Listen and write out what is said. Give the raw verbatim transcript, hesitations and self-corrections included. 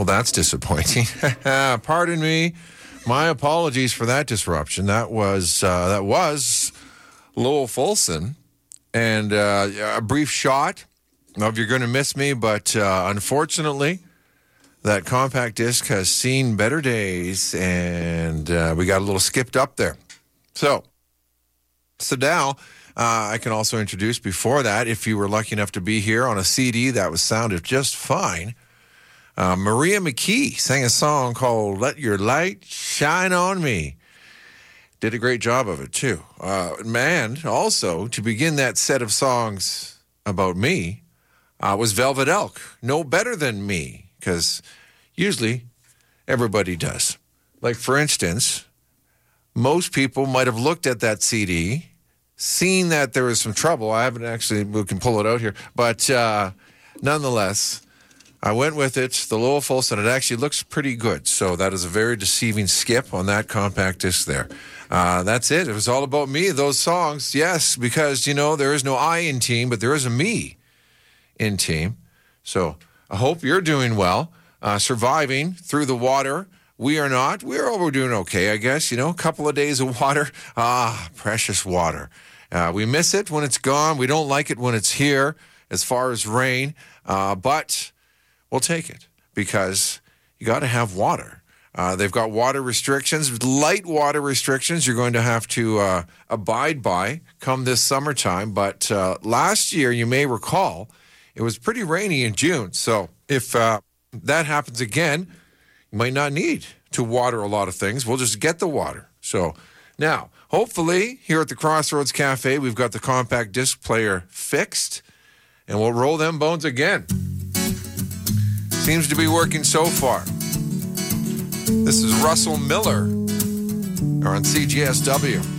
that's disappointing. Pardon me. My apologies for that disruption. That was uh, that was Lowell Fulson, and uh, a brief shot of "You're Gonna Miss Me," but uh, unfortunately, that compact disc has seen better days, and uh, we got a little skipped up there. So, so now uh, I can also introduce before that, if you were lucky enough to be here on a C D that was sounded just fine. Uh, Maria McKee sang a song called "Let Your Light Shine on Me." Did a great job of it, too. Uh, and also, to begin that set of songs about me, uh, was Velvet Elk. No Better Than Me, because usually everybody does. Like, for instance, most people might have looked at that C D, seen that there was some trouble. I haven't actually, we can pull it out here. But uh, nonetheless, I went with it, the Lowell Fulson. It actually looks pretty good. So that is a very deceiving skip on that compact disc there. Uh, that's it. It was all about me, those songs. Yes, because, you know, there is no I in team, but there is a me in team. So I hope you're doing well, uh, surviving through the water. We are not. We're all doing okay, I guess. You know, a couple of days of water. Ah, precious water. Uh, we miss it when it's gone. We don't like it when it's here as far as rain. Uh, but we'll take it because you got to have water. Uh, they've got water restrictions, light water restrictions you're going to have to uh, abide by come this summertime. But uh, last year, you may recall, it was pretty rainy in June. So if uh, that happens again, you might not need to water a lot of things. We'll just get the water. So now, hopefully, here at the Crossroads Cafe, we've got the compact disc player fixed, and we'll roll them bones again. Seems to be working so far. This is Russell Miller on C G S W.